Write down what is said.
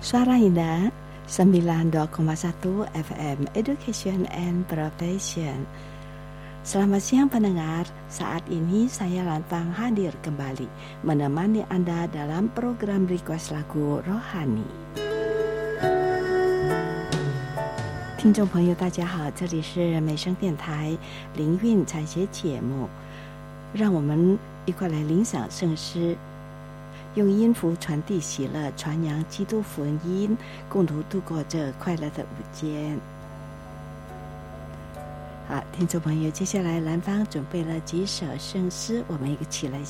Suara Indah 92,1 FM Education and Profession. Selamat siang pendengar. Saat ini saya Lantang hadir kembali menemani Anda dalam program request lagu rohani. 听众朋友大家好，这里是美声电台灵韵采写节目，让我们一块来领赏圣诗，用音符传递喜乐，传扬基督福音，共同度过这快乐的午间。好，听众朋友，接下来兰芳准备了几首圣诗，我们一起来